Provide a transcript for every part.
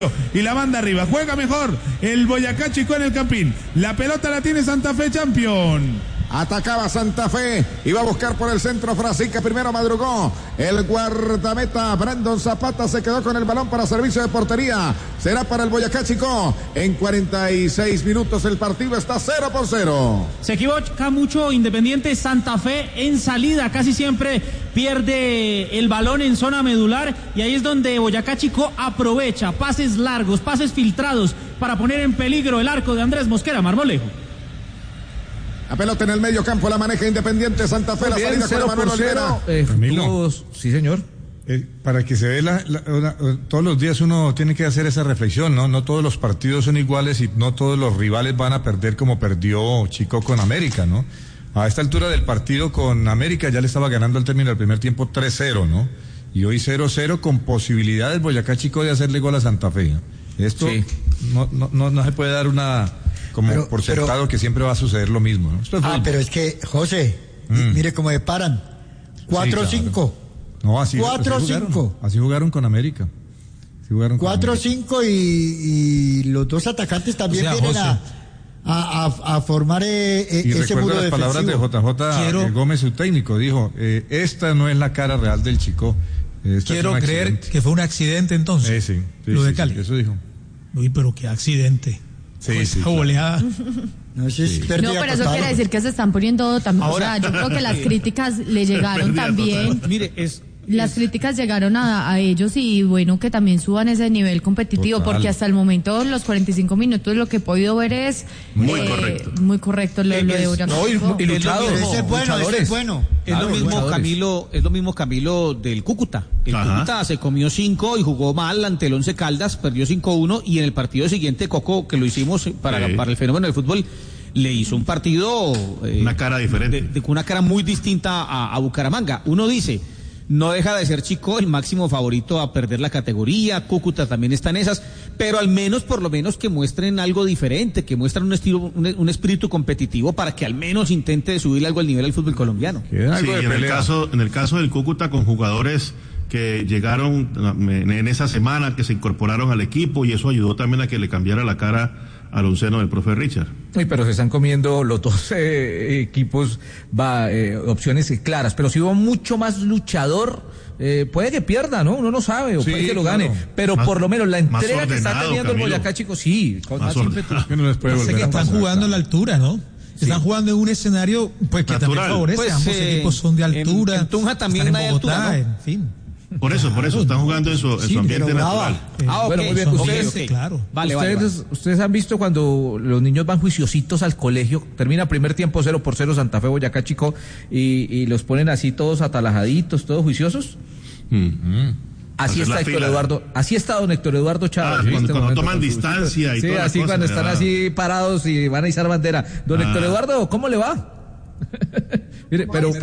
y la manda arriba, juega mejor el Boyacá Chicó en el Campín, la pelota la tiene Santa Fe, campeón. Atacaba Santa Fe, iba a buscar por el centro Frasica, primero madrugó el guardameta Brandon Zapata, se quedó con el balón para servicio de portería, será para el Boyacá Chicó. En 46 minutos el partido está 0-0. Se equivoca mucho Independiente Santa Fe en salida, casi siempre pierde el balón en zona medular y ahí es donde Boyacá Chicó aprovecha pases largos, pases filtrados para poner en peligro el arco de Andrés Mosquera Marmolejo. La pelota en el medio campo la maneja Independiente Santa Fe, la salida con Manuel Olivera. Sí, señor. Para que se vea todos los días uno tiene que hacer esa reflexión, ¿no? No todos los partidos son iguales y no todos los rivales van a perder como perdió Chico con América, ¿no? A esta altura del partido con América ya le estaba ganando al término del primer tiempo 3-0, ¿no? Y hoy 0-0 con posibilidades Boyacá Chico de hacerle gol a Santa Fe. Esto sí. No se puede dar una... como por sentado que siempre va a suceder lo mismo, ¿no? Pero es que, José, mire cómo me paran. 4-5. Sí, claro. No, así 4-5. Así jugaron con América. 4-5 y los dos atacantes también vienen a formar ese muro defensivo. Y recuerdo las palabras de JJ Gómez, su técnico, dijo, esta no es la cara real del Chico. Quiero creer que fue un accidente entonces. Sí, lo de Cali. Eso dijo. Uy, pero qué accidente. Sí. Goleada. No, pero eso quiere decir que se están poniendo también. Ahora, yo creo que las críticas le llegaron también. Mire, las críticas llegaron a ellos y bueno, que también suban ese nivel competitivo. Total. Porque hasta el momento, los 45 minutos, lo que he podido ver es muy correcto lo de Boyacá. Y luchadores. Es bueno. Es lo mismo Camilo del Cúcuta. El Cúcuta se comió 5 y jugó mal ante el Once Caldas, perdió 5-1 y en el partido siguiente Coco, que lo hicimos para el fenómeno del fútbol, le hizo un partido una cara diferente, con una cara muy distinta a Bucaramanga. Uno dice, no deja de ser Chico el máximo favorito a perder la categoría, Cúcuta también está en esas, pero al menos, por lo menos que muestren algo diferente, que muestren un espíritu competitivo para que al menos intente subir algo al nivel del fútbol colombiano. Sí, en el caso del Cúcuta, con jugadores que llegaron en esa semana, que se incorporaron al equipo y eso ayudó también a que le cambiara la cara al onceno del profe Richard. Sí, pero se están comiendo los dos equipos opciones claras, pero si hubo mucho más luchador, puede que pierda, ¿no? Uno no sabe, o puede que lo gane, pero más, por lo menos la entrega que está teniendo Camilo, el Boyacá Chico, sí, con más ímpetu. Que están jugando a la altura, ¿no? Están jugando en un escenario pues que natural. También favorece, ambos equipos son de altura. En Tunja también hay altura, ¿no? En fin. Por eso están jugando en su ambiente natural. Bueno, muy bien. Ustedes han visto cuando los niños van juiciositos al colegio, termina primer tiempo 0-0 Santa Fe, Boyacá Chico, y los ponen así todos atalajaditos, todos juiciosos. Así está Héctor Eduardo, así está don Héctor Eduardo Chávez. Cuando toman distancia y sí, así cosa, cuando están así parados y van a izar bandera. Don Héctor Eduardo, ¿cómo le va? Mire, pero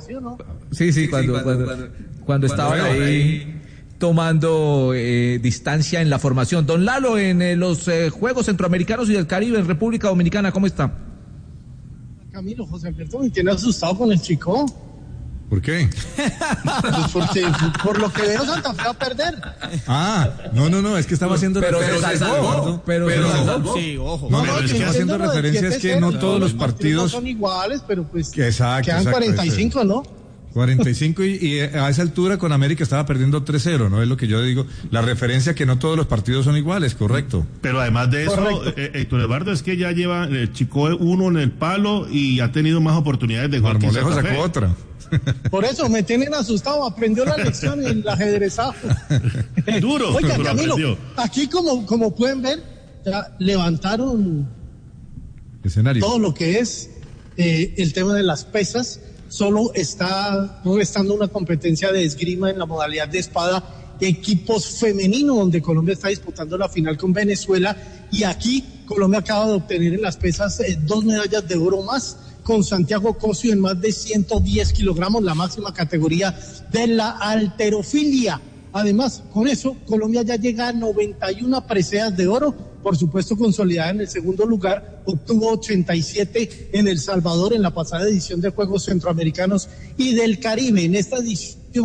sí, cuando estaban ahí tomando distancia en la formación. Don Lalo, en los Juegos Centroamericanos y del Caribe en República Dominicana, ¿cómo está? Camilo, José Alberto, me tiene asustado con el Chico. ¿Por qué? Pues porque por lo que veo Santa Fe va a perder. No, es que estaba haciendo referencia. Pero sí, ojo. Estaba haciendo referencia es que no todos los partidos son iguales, pero pues quedan 45, ¿no? 45 y a esa altura con América estaba perdiendo 3-0, ¿no? Es lo que yo digo. La referencia que no todos los partidos son iguales, correcto. Pero además de eso, Héctor Eduardo, es que ya lleva el Chico 1 en el palo y ha tenido más oportunidades de gol. Marmolejo sacó otra. Por eso me tienen asustado, aprendió la lección en el ajedrezazo. Duro. Oiga, Camilo, aquí como pueden ver, ya levantaron escenario. Todo lo que es el tema de las pesas. Solo está restando una competencia de esgrima en la modalidad de espada, equipos femeninos, donde Colombia está disputando la final con Venezuela, y aquí Colombia acaba de obtener en las pesas 2 medallas de oro más, con Santiago Cosio en más de 110 kilogramos, la máxima categoría de la halterofilia. Además, con eso, Colombia ya llega a 91 preseas de oro, por supuesto consolidada en el segundo lugar, obtuvo 87 en El Salvador en la pasada edición de Juegos Centroamericanos y del Caribe. En esta edición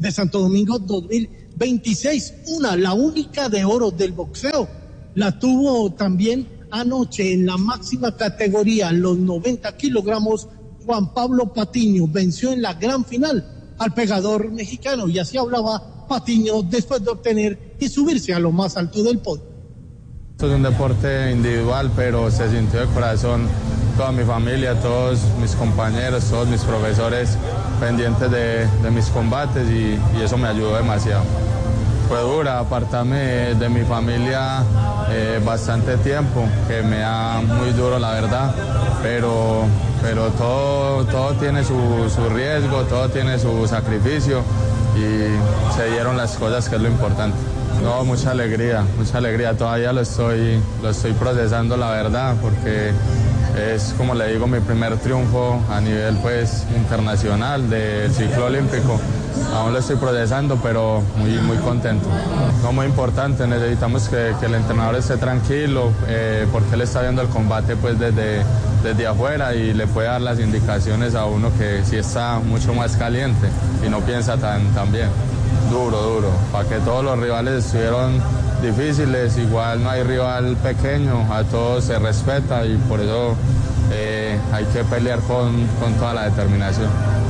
de Santo Domingo 2026. La única de oro del boxeo, la tuvo también anoche en la máxima categoría, los 90 kilogramos, Juan Pablo Patiño. Venció en la gran final al pegador mexicano, y así hablaba Patiño después de obtener y subirse a lo más alto del podio. Esto es un deporte individual, pero se sintió de corazón toda mi familia, todos mis compañeros, todos mis profesores pendientes de mis combates, y eso me ayudó demasiado. Fue dura apartarme de mi familia bastante tiempo, que me da muy duro la verdad, pero todo tiene su riesgo, todo tiene su sacrificio, y se dieron las cosas, que es lo importante. No, mucha alegría, todavía lo estoy procesando, la verdad, porque es, como le digo, mi primer triunfo a nivel pues internacional del ciclo olímpico. Aún lo estoy procesando, pero muy contento. No, muy importante, necesitamos que el entrenador esté tranquilo, porque él está viendo el combate pues desde afuera, y le puede dar las indicaciones a uno que sí está mucho más caliente y no piensa tan bien. Duro, para que todos los rivales estuvieron difíciles, igual no hay rival pequeño, a todos se respeta, y por eso hay que pelear con toda la determinación.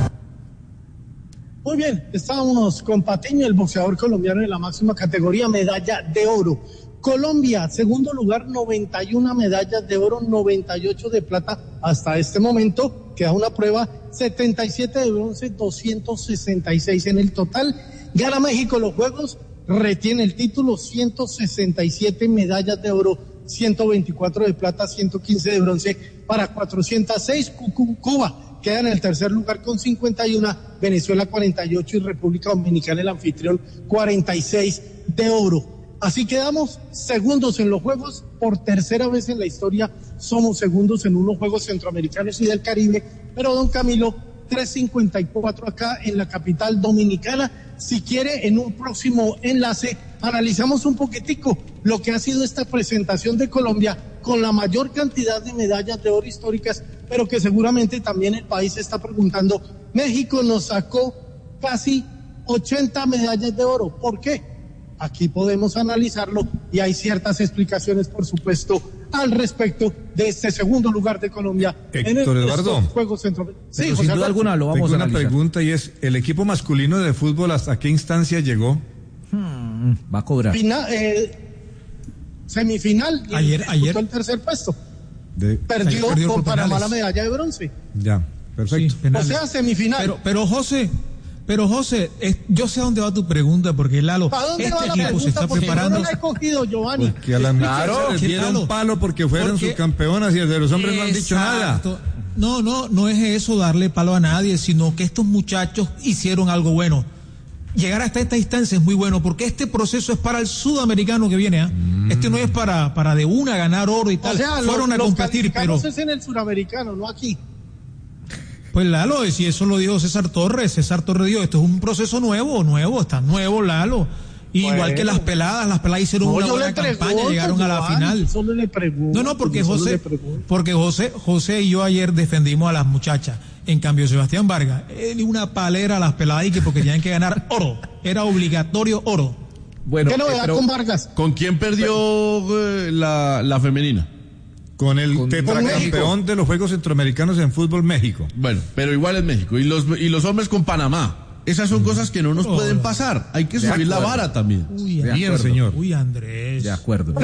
Muy bien, estábamos con Patiño, el boxeador colombiano en la máxima categoría, medalla de oro. Colombia, segundo lugar, 91 medallas de oro, 98 de plata hasta este momento. Queda una prueba, 77 de bronce, 266 en el total. Gana México los Juegos, retiene el título, 167 medallas de oro, 124 de plata, 115 de bronce para 406. Cuba queda en el tercer lugar con 51, Venezuela 48 y República Dominicana, el anfitrión, 46 de oro. Así quedamos segundos en los Juegos, por tercera vez en la historia somos segundos en unos Juegos Centroamericanos y del Caribe, pero don Camilo, 3:54 acá en la capital dominicana. Si quiere, en un próximo enlace analizamos un poquitico lo que ha sido esta presentación de Colombia con la mayor cantidad de medallas de oro históricas, pero que seguramente también el país se está preguntando. México nos sacó casi 80 medallas de oro. ¿Por qué? Aquí podemos analizarlo, y hay ciertas explicaciones, por supuesto, al respecto de este segundo lugar de Colombia en estos Juegos Centroamericanos. Sí, sin duda alguna lo vamos a analizar. Tengo una pregunta, y es, ¿el equipo masculino de fútbol hasta qué instancia llegó? Va a cobrar. Semifinal, y ayer el tercer puesto. Perdió con Panamá la medalla de bronce. Ya, perfecto. Sí, o sea, semifinal. Pero José, yo sé a dónde va tu pregunta, porque Lalo, este equipo se está preparando. ¿Por qué no la he cogido, Giovanni? Porque a la muchacha le dieron palo porque fueron subcampeonas, y el de los hombres no han dicho nada. No es eso, darle palo a nadie, sino que estos muchachos hicieron algo bueno. Llegar hasta esta instancia es muy bueno, porque este proceso es para el sudamericano que viene, Este no es para de una ganar oro y tal. O sea, fueron a competir, pero es en el sudamericano, no aquí. Pues Lalo, si eso lo dijo César Torres dijo, esto es un proceso está nuevo, Lalo. Igual que las peladas hicieron una buena campaña, llegaron a la final. Solo le pregunto. No, porque José y yo ayer defendimos a las muchachas. En cambio, Sebastián Vargas, él dio una palera a las peladas porque tenían que ganar oro. Era obligatorio oro. Bueno, ¿qué novedad con Vargas? ¿Con quién perdió la femenina? Con el tetracampeón de los Juegos Centroamericanos en fútbol, México. Bueno, pero igual es México. Y los hombres con Panamá. Esas son cosas que no nos pueden pasar. Hay que subir la vara también. Bien, señor. Andrés. De acuerdo.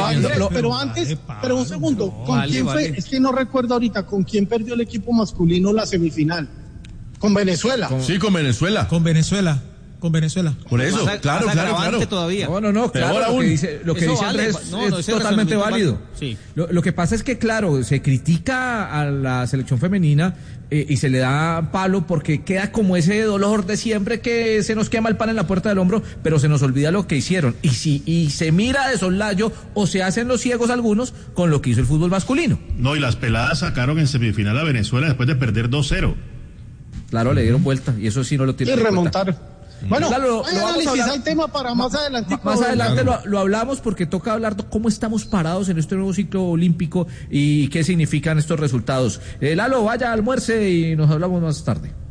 Pero un segundo. ¿Con quién fue? Es que no recuerdo ahorita. ¿Con quién perdió el equipo masculino la semifinal? ¿Con Venezuela? Sí, con Venezuela. Con Venezuela. Por eso, claro. Todavía. No, claro, lo que dice Andrés es totalmente válido. Sí. Lo que pasa es que, claro, se critica a la selección femenina y se le da palo porque queda como ese dolor de siempre, que se nos quema el pan en la puerta del hombro, pero se nos olvida lo que hicieron. Y se mira de soslayo, o se hacen los ciegos algunos, con lo que hizo el fútbol masculino. No, y las peladas sacaron en semifinal a Venezuela después de perder 2-0. Claro, le dieron vuelta, y eso sí no lo tiene. Y remontar. Bueno, lo vamos a hablar el tema para más adelante. Más adelante lo hablamos, porque toca hablar de cómo estamos parados en este nuevo ciclo olímpico y qué significan estos resultados. Lalo, vaya, almuerce y nos hablamos más tarde.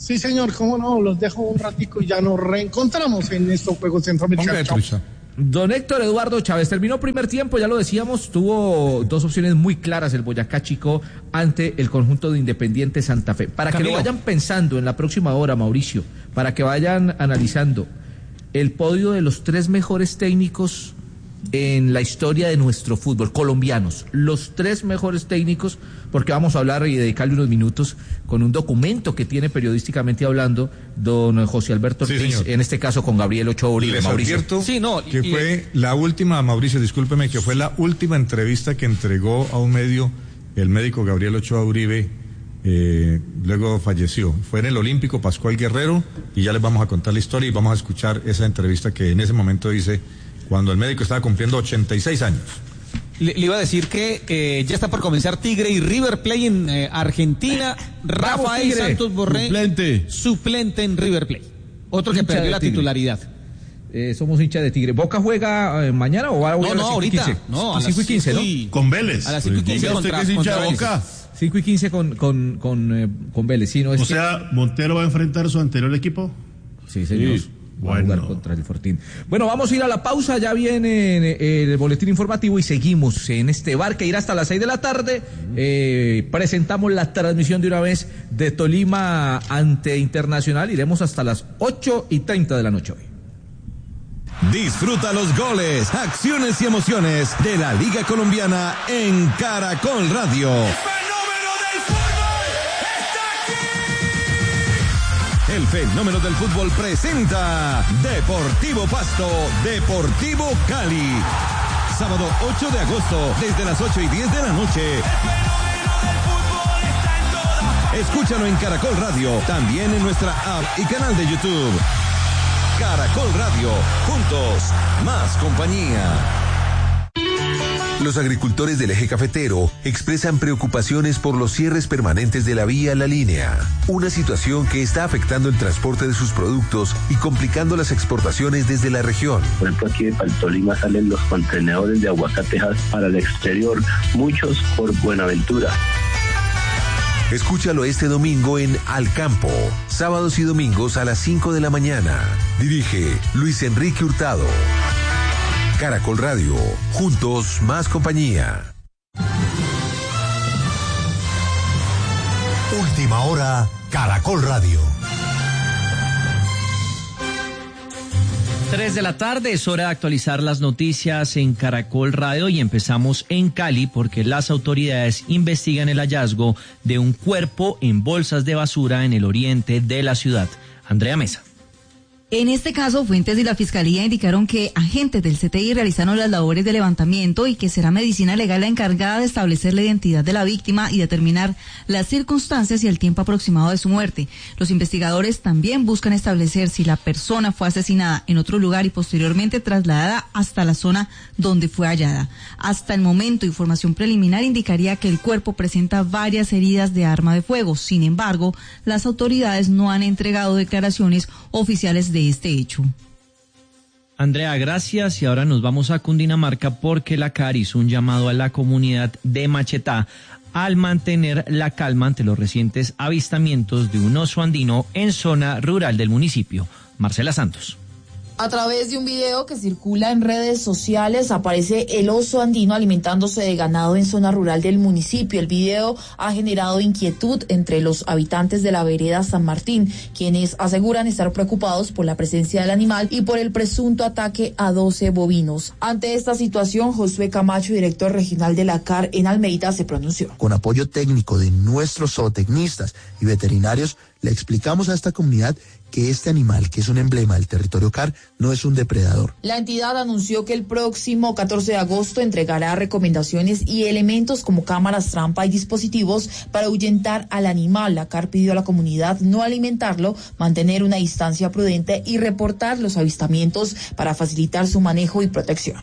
Sí, señor, cómo no, los dejo un ratico y ya nos reencontramos en estos Juegos Centroamericanos. Don Héctor Eduardo Chávez, terminó primer tiempo, ya lo decíamos, tuvo dos opciones muy claras el Boyacá Chico ante el conjunto de Independiente Santa Fe. Para que lo vayan pensando en la próxima hora, Mauricio, para que vayan analizando el podio de los 3 mejores técnicos en la historia de nuestro fútbol, colombianos, los 3 mejores técnicos, porque vamos a hablar y dedicarle unos minutos con un documento que tiene periodísticamente hablando don José Alberto Ortiz, en este caso con Gabriel Ochoa Uribe. Mauricio. Fue la última, Mauricio, discúlpeme, que fue la última entrevista que entregó a un medio el médico Gabriel Ochoa Uribe, luego falleció. Fue en el Olímpico Pascual Guerrero, y ya les vamos a contar la historia y vamos a escuchar esa entrevista que en ese momento dice cuando el médico estaba cumpliendo 86 años. Le iba a decir que ya está por comenzar Tigre y River Plate en Argentina. Rafael Santos Borré, suplente en River Plate. Otro que perdió la titularidad. Somos hincha de Tigre. ¿Boca juega mañana o va a jugar a las 5:15? No, a las 5:15, ¿no? Con Vélez. A las 5:15 contra hincha de Boca. 5:15 con Vélez. Sí, no, o sea, ¿Montero va a enfrentar a su anterior equipo? Sí, señor. Sí. Va a jugar contra el Fortín. Bueno, vamos a ir a la pausa, ya viene el boletín informativo y seguimos en este bar que irá hasta las 6 de la tarde. Presentamos la transmisión de una vez de Tolima ante Internacional, iremos hasta las 8:30 de la noche hoy. Disfruta los goles, acciones y emociones de la Liga Colombiana en Caracol Radio. El fenómeno del fútbol presenta Deportivo Pasto, Deportivo Cali. Sábado 8 de agosto, desde las 8:10 de la noche. El fenómeno del fútbol está en todas partes. Escúchalo en Caracol Radio, también en nuestra app y canal de YouTube. Caracol Radio, juntos, más compañía. Los agricultores del eje cafetero expresan preocupaciones por los cierres permanentes de la vía La Línea, una situación que está afectando el transporte de sus productos y complicando las exportaciones desde la región. Por ejemplo, aquí de Tolima salen los contenedores de aguacatejas para el exterior, muchos por Buenaventura. Escúchalo este domingo en Al Campo, sábados y domingos a las 5 de la mañana. Dirige Luis Enrique Hurtado. Caracol Radio, juntos más compañía. Última hora, Caracol Radio. 3 de la tarde, es hora de actualizar las noticias en Caracol Radio y empezamos en Cali porque las autoridades investigan el hallazgo de un cuerpo en bolsas de basura en el oriente de la ciudad. Andrea Mesa. En este caso, fuentes de la Fiscalía indicaron que agentes del CTI realizaron las labores de levantamiento y que será Medicina Legal la encargada de establecer la identidad de la víctima y determinar las circunstancias y el tiempo aproximado de su muerte. Los investigadores también buscan establecer si la persona fue asesinada en otro lugar y posteriormente trasladada hasta la zona donde fue hallada. Hasta el momento, información preliminar indicaría que el cuerpo presenta varias heridas de arma de fuego. Sin embargo, las autoridades no han entregado declaraciones oficiales de este hecho. Andrea, gracias. Y ahora nos vamos a Cundinamarca porque la CAR hizo un llamado a la comunidad de Machetá al mantener la calma ante los recientes avistamientos de un oso andino en zona rural del municipio. Marcela Santos. A través de un video que circula en redes sociales aparece el oso andino alimentándose de ganado en zona rural del municipio. El video ha generado inquietud entre los habitantes de la vereda San Martín, quienes aseguran estar preocupados por la presencia del animal y por el presunto ataque a 12 bovinos. Ante esta situación, Josué Camacho, director regional de la CAR en Almeida, se pronunció. Con apoyo técnico de nuestros zootecnistas y veterinarios, le explicamos a esta comunidad que este animal, que es un emblema del territorio CAR, no es un depredador. La entidad anunció que el próximo 14 de agosto entregará recomendaciones y elementos como cámaras trampa y dispositivos para ahuyentar al animal. La CAR pidió a la comunidad no alimentarlo, mantener una distancia prudente y reportar los avistamientos para facilitar su manejo y protección.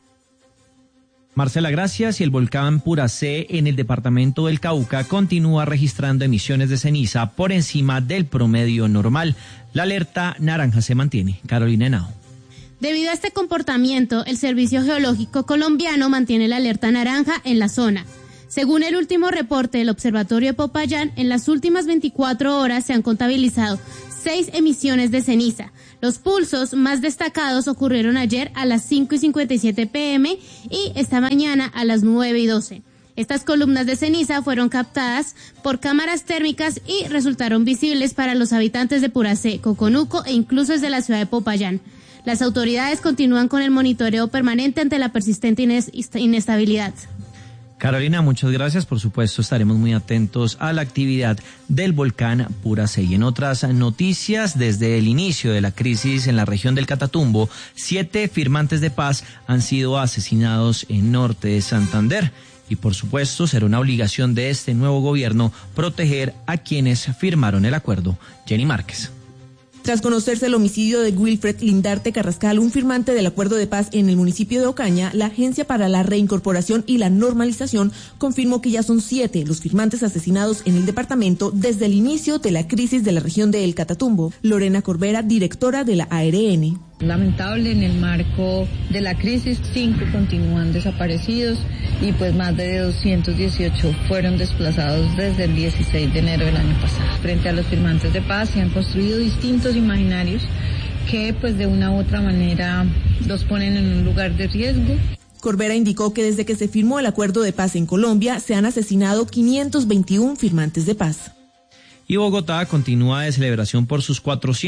Marcela, gracias. Y el volcán Puracé en el departamento del Cauca continúa registrando emisiones de ceniza por encima del promedio normal. La alerta naranja se mantiene. Carolina Henao. Debido a este comportamiento, el Servicio Geológico Colombiano mantiene la alerta naranja en la zona. Según el último reporte del Observatorio de Popayán, en las últimas 24 horas se han contabilizado 6 emisiones de ceniza. Los pulsos más destacados ocurrieron ayer a las 5:57 p.m. y esta mañana a las 9:12. Estas columnas de ceniza fueron captadas por cámaras térmicas y resultaron visibles para los habitantes de Puracé, Coconuco e incluso desde la ciudad de Popayán. Las autoridades continúan con el monitoreo permanente ante la persistente inestabilidad. Carolina, muchas gracias. Por supuesto, estaremos muy atentos a la actividad del volcán Puracé. Y en otras noticias, desde el inicio de la crisis en la región del Catatumbo, 7 firmantes de paz han sido asesinados en norte de Santander. Y por supuesto, será una obligación de este nuevo gobierno proteger a quienes firmaron el acuerdo. Jenny Márquez. Tras conocerse el homicidio de Wilfred Lindarte Carrascal, un firmante del acuerdo de paz en el municipio de Ocaña, la Agencia para la Reincorporación y la Normalización confirmó que ya son 7 los firmantes asesinados en el departamento desde el inicio de la crisis de la región de El Catatumbo. Lorena Corbera, directora de la ARN. Lamentable, en el marco de la crisis, 5 continúan desaparecidos y pues más de 218 fueron desplazados desde el 16 de enero del año pasado. Frente a los firmantes de paz se han construido distintos imaginarios que pues de una u otra manera los ponen en un lugar de riesgo. Corbera indicó que desde que se firmó el acuerdo de paz en Colombia se han asesinado 521 firmantes de paz. Y Bogotá continúa de celebración por sus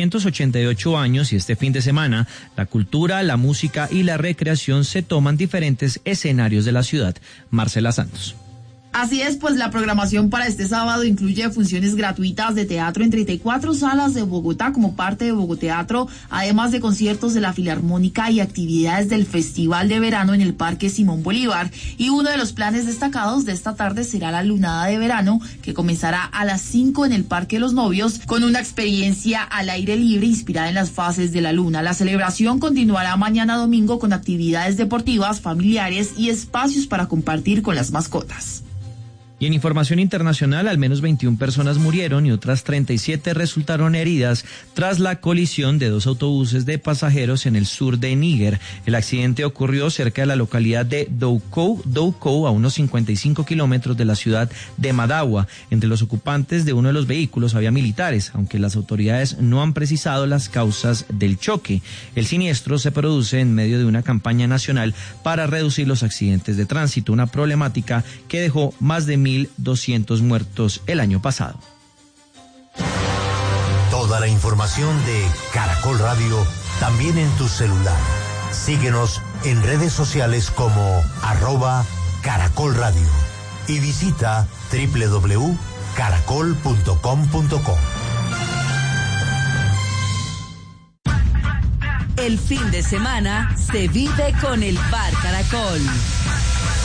488 años y este fin de semana la cultura, la música y la recreación se toman diferentes escenarios de la ciudad. Marcela Santos. Así es, pues la programación para este sábado incluye funciones gratuitas de teatro en 34 salas de Bogotá como parte de Bogoteatro, además de conciertos de la Filarmónica y actividades del Festival de Verano en el Parque Simón Bolívar. Y uno de los planes destacados de esta tarde será la Lunada de Verano, que comenzará a las 5 en el Parque Los Novios, con una experiencia al aire libre inspirada en las fases de la luna. La celebración continuará mañana domingo con actividades deportivas, familiares y espacios para compartir con las mascotas. Y en información internacional, al menos 21 personas murieron y otras 37 resultaron heridas tras la colisión de 2 autobuses de pasajeros en el sur de Níger. El accidente ocurrió cerca de la localidad de Doukou, a unos 55 kilómetros de la ciudad de Madawa. Entre los ocupantes de uno de los vehículos había militares, aunque las autoridades no han precisado las causas del choque. El siniestro se produce en medio de una campaña nacional para reducir los accidentes de tránsito, una problemática que dejó más de 1.200 muertos el año pasado. Toda la información de Caracol Radio también en tu celular. Síguenos en redes sociales como @Caracol Radio y visita www.caracol.com.co. El fin de semana se vive con el Bar Caracol.